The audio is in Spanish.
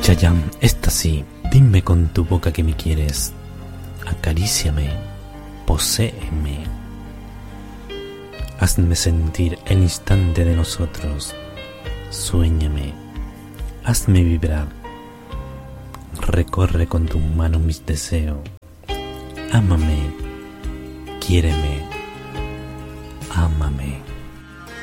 Chayanne, esta sí, dime con tu boca que me quieres. Acaríciame, poséeme. Hazme sentir el instante de nosotros. Suéñame, hazme vibrar. Recorre con tus manos mis deseos. Ámame, quiéreme, ámame.